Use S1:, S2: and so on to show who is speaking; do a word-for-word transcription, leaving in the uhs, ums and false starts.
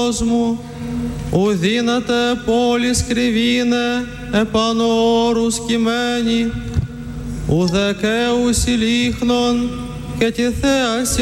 S1: κόσμου, ουδύνατε πόλης κρυβίνε, επάνω όρους κειμένη, ουδεκαίους ηλίχνων και τη θέαση